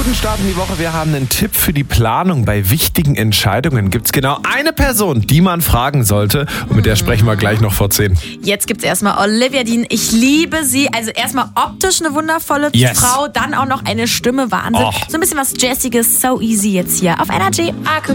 Guten Start in die Woche. Wir haben einen Tipp für die Planung. Bei wichtigen Entscheidungen gibt es genau eine Person, die man fragen sollte. Und mit der sprechen wir gleich noch vor 10. Jetzt gibt's erstmal Olivia Dean. Ich liebe sie. Also erstmal optisch eine wundervolle Frau, dann auch noch eine Stimme. Wahnsinn. So ein bisschen was Jazziges, So Easy jetzt hier auf Energy.